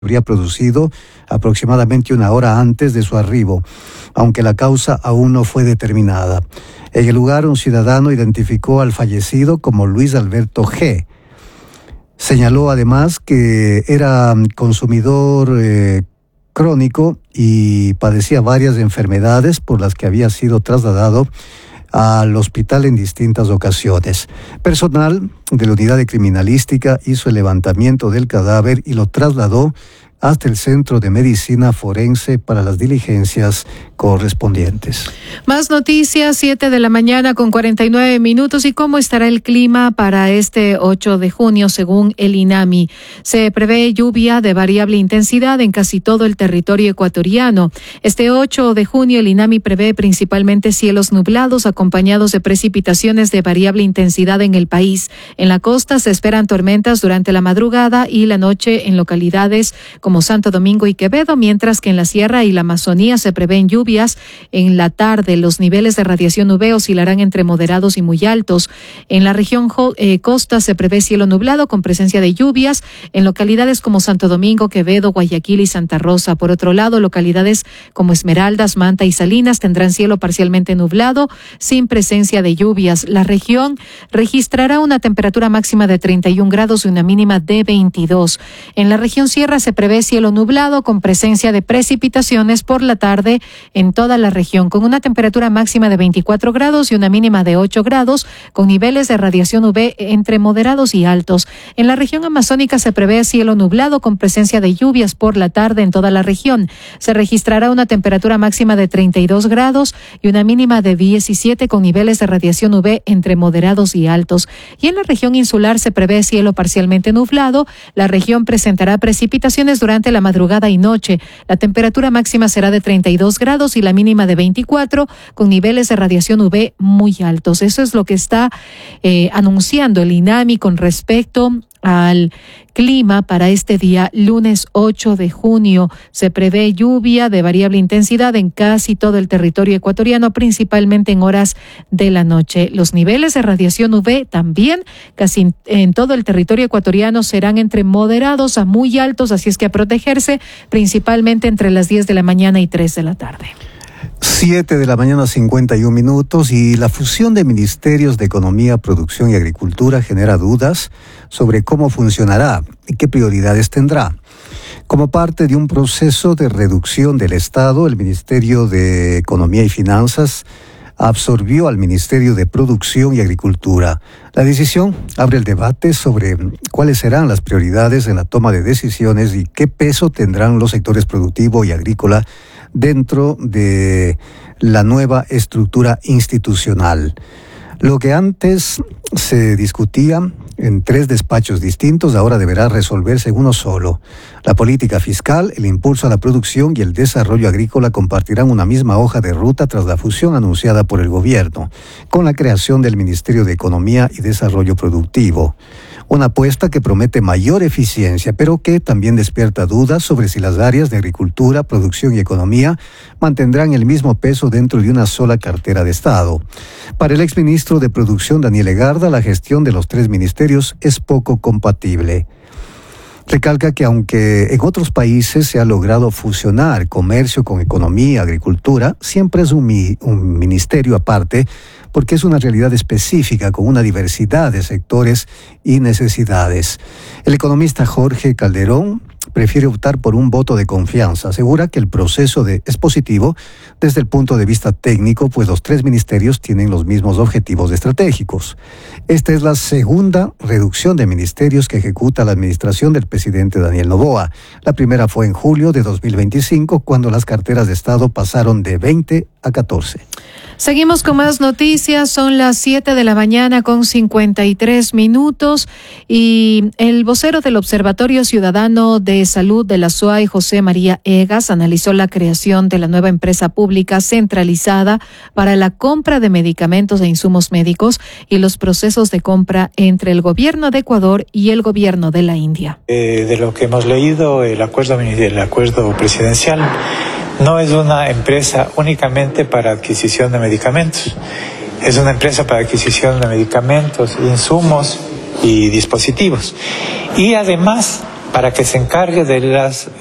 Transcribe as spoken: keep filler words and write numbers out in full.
habría producido aproximadamente una hora antes de su arribo, aunque la causa aún no fue determinada. En el lugar, un ciudadano identificó al fallecido como Luis Alberto G. Señaló además que era consumidor eh, crónico y padecía varias enfermedades por las que había sido trasladado al hospital en distintas ocasiones. Personal de la unidad de criminalística hizo el levantamiento del cadáver y lo trasladó hasta el Centro de Medicina Forense para las diligencias correspondientes. Más noticias, siete de la mañana con cuarenta y nueve minutos. ¿Y cómo estará el clima para este ocho de junio según el INAMI? Se prevé lluvia de variable intensidad en casi todo el territorio ecuatoriano. Este ocho de junio el INAMI prevé principalmente cielos nublados acompañados de precipitaciones de variable intensidad en el país. En la costa se esperan tormentas durante la madrugada y la noche en localidades como como Santo Domingo y Quevedo, mientras que en la Sierra y la Amazonía se prevén lluvias. En la tarde, los niveles de radiación U V oscilarán entre moderados y muy altos. En la región eh, costa se prevé cielo nublado con presencia de lluvias en localidades como Santo Domingo, Quevedo, Guayaquil y Santa Rosa. Por otro lado, localidades como Esmeraldas, Manta y Salinas tendrán cielo parcialmente nublado sin presencia de lluvias. La región registrará una temperatura máxima de treinta y un grados y una mínima de veintidós. En la región Sierra se prevé cielo nublado con presencia de precipitaciones por la tarde en toda la región, con una temperatura máxima de veinticuatro grados y una mínima de ocho grados, con niveles de radiación U V entre moderados y altos. En la región amazónica se prevé cielo nublado con presencia de lluvias por la tarde en toda la región. Se registrará una temperatura máxima de treinta y dos grados y una mínima de diecisiete, con niveles de radiación U V entre moderados y altos. Y en la región insular se prevé cielo parcialmente nublado. La región presentará precipitaciones durante Durante la madrugada y noche. La temperatura máxima será de treinta y dos grados y la mínima de veinticuatro, con niveles de radiación U V muy altos. Eso es lo que está eh, anunciando el INAMI con respecto al clima para este día lunes ocho de junio. Se prevé lluvia de variable intensidad en casi todo el territorio ecuatoriano, principalmente en horas de la noche. Los niveles de radiación U V también casi en todo el territorio ecuatoriano serán entre moderados a muy altos, así es que a protegerse principalmente entre las diez de la mañana y tres de la tarde. siete de la mañana, cincuenta y un minutos, y la fusión de ministerios de Economía, Producción y Agricultura genera dudas sobre cómo funcionará y qué prioridades tendrá. Como parte de un proceso de reducción del Estado, el Ministerio de Economía y Finanzas absorbió al Ministerio de Producción y Agricultura. La decisión abre el debate sobre cuáles serán las prioridades en la toma de decisiones y qué peso tendrán los sectores productivo y agrícola dentro de la nueva estructura institucional. Lo que antes se discutía en tres despachos distintos ahora deberá resolverse en uno solo. La política fiscal, el impulso a la producción y el desarrollo agrícola compartirán una misma hoja de ruta tras la fusión anunciada por el gobierno, con la creación del Ministerio de Economía y Desarrollo Productivo. Una apuesta que promete mayor eficiencia, pero que también despierta dudas sobre si las áreas de agricultura, producción y economía mantendrán el mismo peso dentro de una sola cartera de Estado. Para el exministro de Producción, Daniel Egarda, la gestión de los tres ministerios es poco compatible. Recalca que aunque en otros países se ha logrado fusionar comercio con economía, agricultura, siempre es un, mi, un ministerio aparte, porque es una realidad específica con una diversidad de sectores y necesidades. El economista Jorge Calderón prefiere optar por un voto de confianza. Asegura que el proceso de, es positivo desde el punto de vista técnico, pues los tres ministerios tienen los mismos objetivos estratégicos. Esta es la segunda reducción de ministerios que ejecuta la administración del presidente Daniel Noboa. La primera fue en julio de dos mil veinticinco, cuando las carteras de Estado pasaron de veinte a catorce. Seguimos con más noticias, son las siete de la mañana con cincuenta y tres minutos y el vocero del Observatorio Ciudadano de Salud de la S U A E, José María Egas, analizó la creación de la nueva empresa pública centralizada para la compra de medicamentos e insumos médicos y los procesos de compra entre el gobierno de Ecuador y el gobierno de la India. Eh, de lo que hemos leído, el acuerdo, el acuerdo presidencial no es una empresa únicamente para adquisición de medicamentos, es una empresa para adquisición de medicamentos, insumos y dispositivos. Y además para que se encargue de las